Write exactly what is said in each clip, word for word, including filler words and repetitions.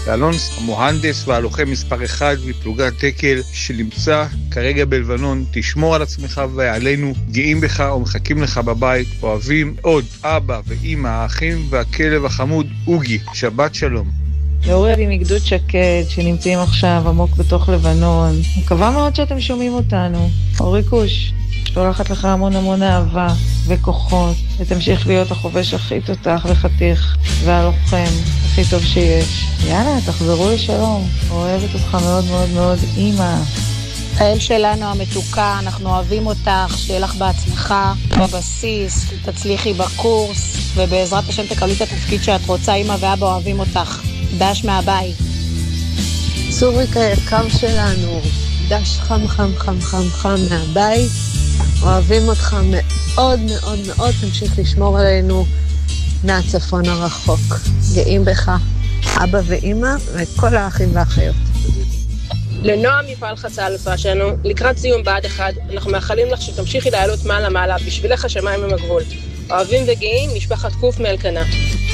ואלון המוהנדס והלוחם מספר אחד מפלוגת דקל שנמצא כרגע בלבנון. תשמור על עצמך ועלינו, גאים בך ומחכים לך בבית, אוהבים עוד אבא ואמא, האחים והכלב החמוד אוגי. שבת שלום. לאורי מגדוד שקד שנמצאים עכשיו עמוק בתוך לבנון, מקווה מאוד שאתם שומעים אותנו. אורי קוש, שולחת לך המון המון אהבה וכוחות, ותמשיך להיות החובש הכי תותח וחתיך והלוחם הכי טוב שיש. יאללה, תחזרו לשלום, אוהבת אותך מאוד מאוד מאוד אמא. האל שלנו המתוקה, אנחנו אוהבים אותך, שיהיה לך בהצלחה בבסיס, תצליחי בקורס, ובעזרת השם תקבלי את התפקיד שאת רוצה. אמא ואבא אוהבים אותך. דש מהבית. צוריק היקר שלנו, דש חם חם חם חם חם מהבית. אוהבים אותך מאוד מאוד מאוד, תמשיך לשמור עלינו מהצפון הרחוק. גאים בך, אבא ואמא וכל האחים והאחיות. לנועם מפעל חצה אלופה שלנו, לקראת סיום בעד אחד, אנחנו מאחלים לך שתמשיכי לעלות מעלה מעלה, בשבילך השמיים עם הגבול. אוהבים וגאים, משפחת קוף מאלקנה.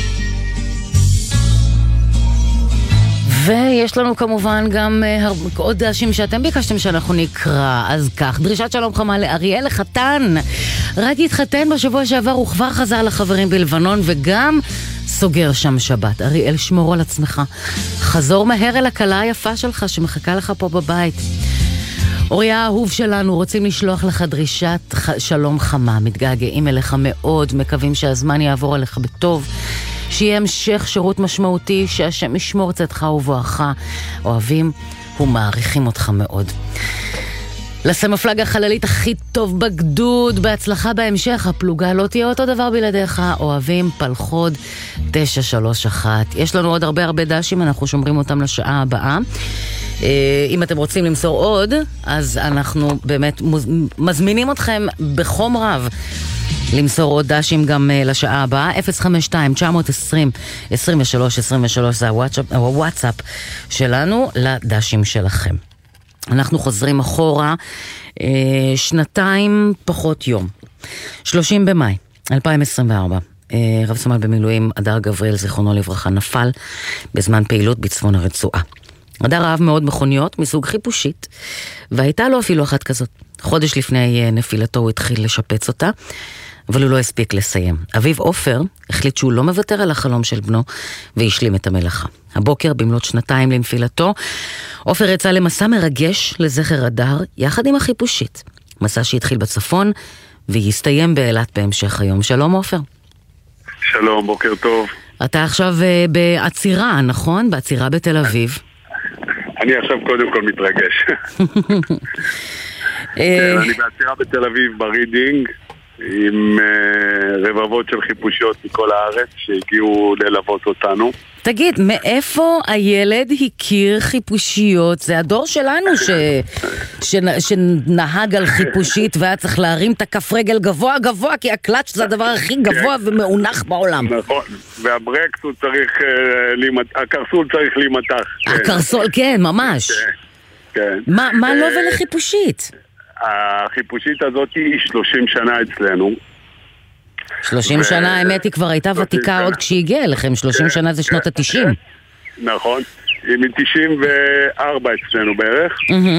ויש לנו כמובן גם uh, עוד דשים שאתם ביקשתם שאנחנו נקרא. אז כך, דרישת שלום חמה לאריאל החתן. רק התחתן בשבוע שעבר, הוא כבר חזר לחברים בלבנון וגם סוגר שם שבת. אריאל, שמור על עצמך. חזור מהר אל הקלה היפה שלך שמחכה לך פה בבית. אוריה האהוב שלנו, רוצים לשלוח לך דרישת ח... שלום חמה. מתגעגעים אליך מאוד, מקווים שהזמן יעבור עליך בטוב. שיהיה המשך שירות משמעותי, שהשם ישמור צאתך ובואך. אוהבים ומעריכים אותך מאוד. לסמפלג החללית הכי טוב בגדוד, בהצלחה בהמשך, הפלוגה לא תהיה אותו דבר בלעדיך. אוהבים, פלחוד תשע שלוש אחת. יש לנו עוד הרבה הרבה דשים, אנחנו שומרים אותם לשעה הבאה. אם אתם רוצים למסור עוד, אז אנחנו באמת מזמינים אתכם בחום רב למסור עוד דשים גם לשעה הבאה. אפס חמש שתיים תשע עשרים עשרים ושלוש עשרים ושלוש זה הוואטסאפ, הוואטסאפ שלנו לדשים שלכם. אנחנו חוזרים אחורה שנתיים פחות יום, שלושים במאי אלפיים עשרים וארבע. רב סמל במילואים אדר גבריאל זיכרונו לברכה נפל בזמן פעילות בצפון הרצועה. אדר אהב מאוד מכוניות מסוג חיפושית, והייתה לו אפילו אחת כזאת. חודש לפני נפילתו הוא התחיל לשפץ אותה, אבל הוא לא הספיק לסיים. אביו עופר החליט שהוא לא מוותר על החלום של בנו, והשלים את המלאכה. הבוקר, במלות שנתיים לנפילתו, עופר יצא למסע מרגש לזכר אדר, יחד עם החיפושית. מסע שהתחיל בצפון, ויסתיים באילת בהמשך היום. שלום עופר. שלום, בוקר טוב. אתה עכשיו uh, בעצירה, נכון? בעצירה בתל אביב. אני עכשיו קודם כל מתרגש. אני בעצירה בתל אביב ברידינג, עם רבבות של חיפושיות מכל הארץ שהגיעו ללוות אותנו. תגיד, מאיפה הילד הכיר חיפושיות? זה הדור שלנו ש... ש... שנהג על חיפושית והיה צריך להרים את הכף רגל גבוה גבוה, כי הקלאץ' זה הדבר הכי גבוה ומאונח בעולם. נכון, והברקס הוא צריך, הקרסול צריך להימתח. הקרסול, כן, ממש. כן. מה, מה לא ולחיפושית? החיפושית הזאת היא שלושים שנה אצלנו. שלושים שנה, האמת היא כבר הייתה ותיקה עוד כשהגיעה אליכם, שלושים שנה זה שנות ה-תשעים. נכון, היא מ-תשעים וארבע אצלנו בערך.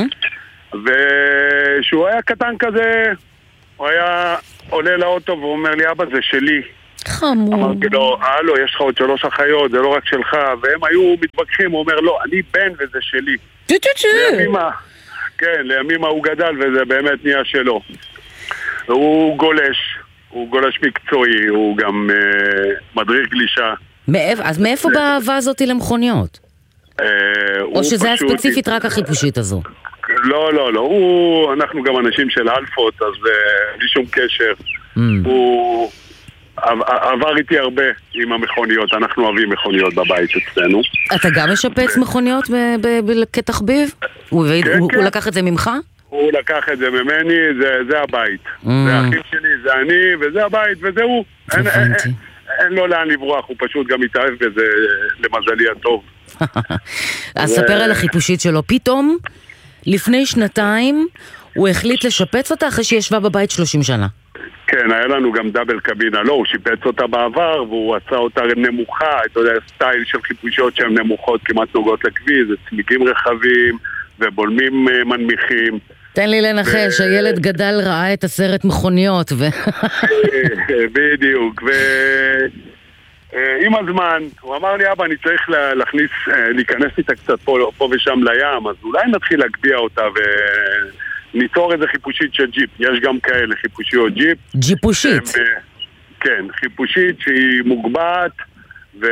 ושהוא היה קטן כזה, הוא היה עולה לאוטו והוא אומר לי, אבא זה שלי. חמור. אמרתי לו, הלו, יש לך עוד שלוש אחיות, זה לא רק שלך. והם היו מתווכחים, הוא אומר, לא, אני בן וזה שלי. לימימה, כן, לימימה הוא גדל וזה באמת נהיה שלו. והוא גולש. הוא גולש מקצועי, הוא גם אה, מדריך גלישה. מאיפה, אז מאיפה באהבה הזאת למכוניות? אה, או שזה היה ספציפית רק החיפושית הזו? לא, לא, לא. הוא, אנחנו גם אנשים של אלפות, אז אה, בלי שום קשר. Mm. הוא עבר איתי הרבה עם המכוניות. אנחנו אוהבים מכוניות בבית אצלנו. אתה גם משפץ מכוניות כתחביב? הוא לקח את זה ממך? הוא לקח את זה ממני, זה, זה הבית. Mm. זה האחים שלי, זה אני, וזה הבית, וזהו. אין, אין, אין, אין לו לאן לברוח, הוא פשוט גם מתאהב בזה, למזלי הטוב. אז ספר על החיפושית שלו. פתאום, לפני שנתיים, הוא החליט לשפץ אותה אחרי שישבה בבית שלושים שנה. כן, כן, היה לנו גם דאבל קבינה, לא, הוא שיפץ אותה בעבר, והוא עשה אותה נמוכה, אתה יודע, סטייל של חיפושיות שהן נמוכות, כמעט נוגעות לכביש, זה צמיגים רחבים, ובולמים מנמיכים. תן לי לנחש, הילד גדל ראה את הסרט מכוניות, ו... בדיוק, ועם הזמן, הוא אמר לי, אבא, אני צריך להכניס, להיכנס איתה קצת פה ושם לים, אז אולי נתחיל להגביע אותה ו... ניצור איזה חיפושית של ג'יפ, יש גם כאלה חיפושיות ג'יפ. ג'יפושית? הם, כן, חיפושית שהיא מוגבעת והיא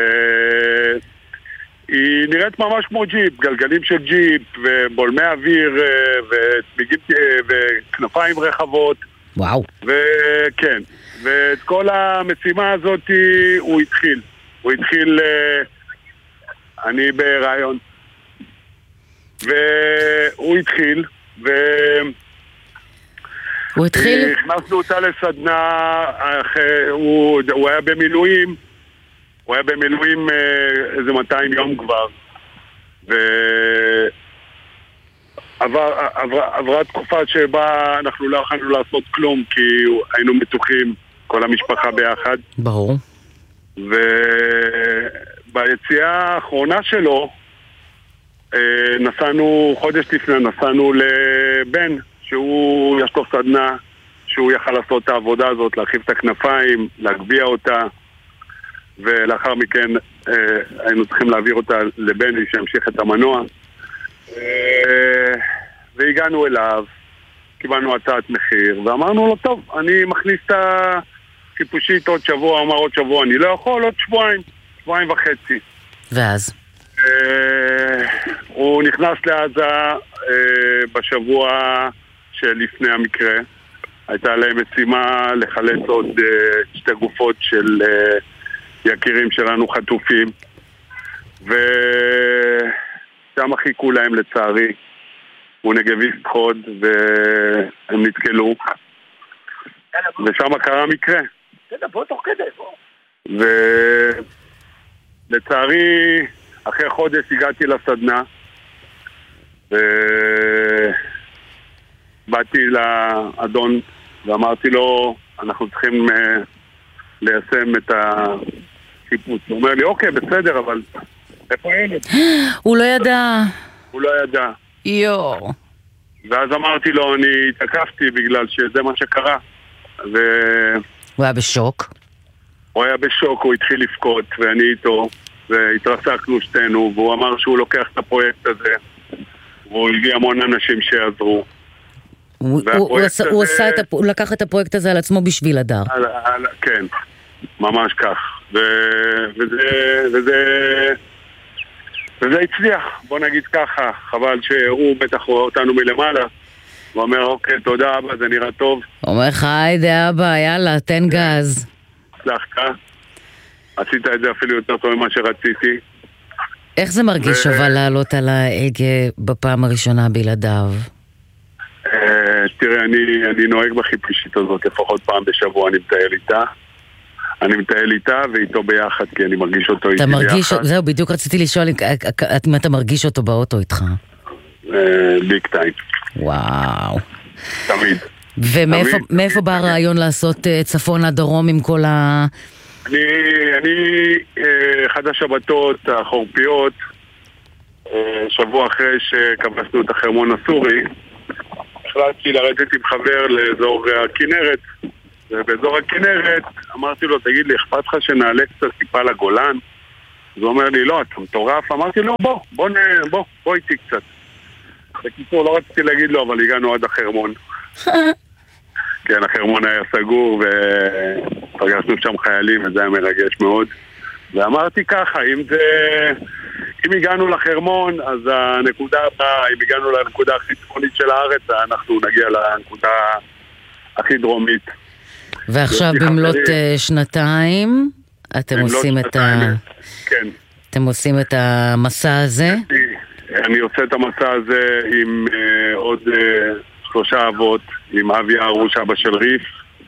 נראית ממש כמו ג'יפ, גלגלים של ג'יפ ובולמי אוויר וצמיגים וכנפיים רחבות. וואו. וכן, ואת כל המשימה הזאת הוא התחיל. הוא התחיל, אני ברעיון. והוא התחיל ו... הוא התחיל... הכנסנו אותה לסדנה, הוא, הוא היה במילואים, הוא היה במילואים איזה מאתיים יום כבר, ועבר, עבר, עברה תקופה שבה אנחנו לא יכולנו לעשות כלום, כי היינו מתוחים, כל המשפחה ביחד. ברור. וביציאה האחרונה שלו, נסענו, חודש לפני, נסענו לבן, שהוא, יש לו סדנה, שהוא יכל לעשות את העבודה הזאת, להרחיב את הכנפיים, להגביע אותה, ולאחר מכן אה, היינו צריכים להעביר אותה לבני שהמשיך את המנוע. אה, והגענו אליו, קיבלנו הצעת מחיר, ואמרנו לו, טוב, אני מכניס את החיפושית עוד שבוע, אמר עוד שבוע, אני לא יכול, עוד שבועיים, שבועיים וחצי. ואז? הוא נכנס לעזה בשבוע שלפני המקרה. הייתה להם משימה לחלץ עוד שתי גופות של יקירים שלנו חטופים, ושם חיכו להם לצערי. הוא נגביסט חוד והם נתקלו, ושם קרה מקרה. בוא תוך כדי, בוא. ולצערי אחרי חודש הגעתי לסדנה ובאתי לאדון ואמרתי לו, אנחנו צריכים ליישם את החיפוש. הוא אומר לי, אוקיי, בסדר, אבל איפה הילד? הוא לא ידע. הוא לא ידע. יו. ואז אמרתי לו, אני התעקפתי בגלל שזה מה שקרה. ו... הוא היה בשוק? הוא היה בשוק, הוא התחיל לבכות ואני איתו. והתרסקנו שתינו, והוא אמר שהוא לוקח את הפרויקט הזה, והוא הביא המון אנשים שיעזרו. הוא, הוא, הזה... הוא, עשה את הפ... הוא לקח את הפרויקט הזה על עצמו בשביל הדר. על, על, כן, ממש כך. ו... וזה, וזה, וזה הצליח, בוא נגיד ככה. חבל שהוא בטח רואה אותנו מלמעלה. הוא אומר, אוקיי, תודה אבא, זה נראה טוב. הוא אומר לך, היידה אבא, יאללה, תן גז. הצלחת. עשית את זה אפילו יותר טוב ממה שרציתי. איך זה מרגיש ו... אבל לעלות על ההגה בפעם הראשונה בלעדיו? Uh, תראה, אני, אני נוהג בחיפושית הזאת לפחות פעם בשבוע, אני מטייל איתה. אני מטייל איתה ואיתו ביחד, כי אני מרגיש אותו איתי מרגיש, ביחד. זהו, בדיוק רציתי לשאול אם אתה מרגיש אותו באוטו איתך. ביג טיים. וואו. תמיד. ומאיפה בא הרעיון לעשות צפון לדרום עם כל ה... אני, אני, אחד השבתות החורפיות, שבוע אחרי שכבשנו את החרמון הסורי, החלטתי לרדת עם חבר לאזור הכנרת, ובאזור הכנרת אמרתי לו, תגיד לי, אכפת לך שנעלה קצת טיפה לגולן? אז הוא אומר לי, לא, אתה מטורף. אמרתי לו, בוא, בוא, בוא, בוא איתי קצת. בקיצור, לא רציתי להגיד לו, אבל הגענו עד החרמון. כן, החרמון היה סגור ופגשנו שם חיילים, וזה היה מרגש מאוד. ואמרתי ככה, אם זה... אם הגענו לחרמון, אז הנקודה הבאה, אם הגענו לנקודה הכי צפונית של הארץ, אנחנו נגיע לנקודה הכי דרומית. ועכשיו במלאת שנתיים, אתם עושים את ה... כן. אתם עושים את המסע הזה? אני עושה את המסע הזה עם עוד... שלושה אבות, עם אבי ארוש, אבא של ריף,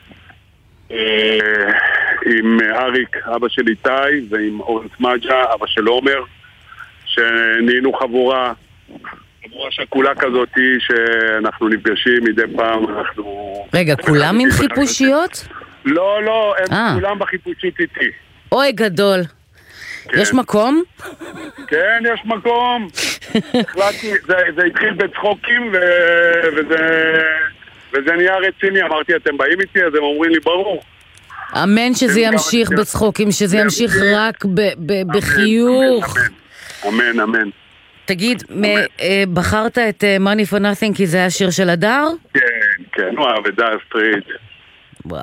עם אריק, אבא של איתי, ועם אורנס מג'ה, אבא של עומר, שנהיינו חבורה, חבורה שכולה כזאת שאנחנו נפגשים מדי פעם, אנחנו... רגע, כולם עם חיפושיות? לא, לא, הם אה. כולם בחיפושית איתי. אוי גדול. כן. יש מקום? כן, יש מקום. החלטתי, זה, זה התחיל בצחוקים ו... וזה... וזה נהיה רציני. אמרתי, אתם באים איתי? אז הם אומרים לי, ברור. אמן שזה ימשיך בצחוקים, שזה ימשיך רק ב- ב- בחיוך. אמן, אמן. תגיד, בחרת את Money for Nothing כי זה היה שיר של הדר? כן, כן, הוא אהב את דייר סטריט. וואו.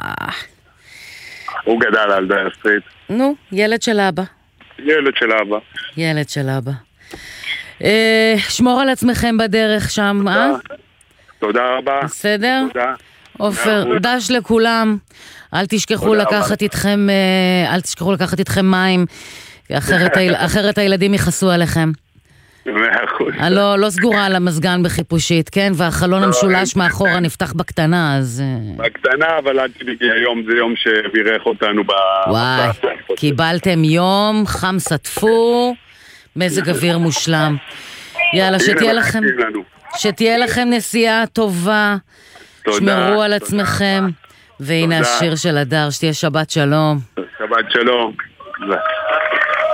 הוא גדל על דייר סטריט. נו, ילד של אבא. ילד של אבא. ילד של אבא. שמור על עצמכם בדרך שם, אה? תודה רבה. בסדר? תודה. עופר, דש לכולם. אל תשכחו לקחת איתכם, אל תשכחו לקחת איתכם מים, אחרת הילדים יכעסו עליכם. לא, לא סגורה על המזגן בחיפושית, כן? והחלון המשולש מאחורה נפתח בקטנה, אז... בקטנה, אבל עד תדעי, היום זה יום שבירך אותנו ב... וואי, קיבלתם יום, חם סטפו, מזג אוויר מושלם. יאללה, שתהיה לכם... שתהיה לכם נסיעה טובה, שמרו על עצמכם, והנה השיר של הדר, שתהיה שבת שלום. שבת שלום.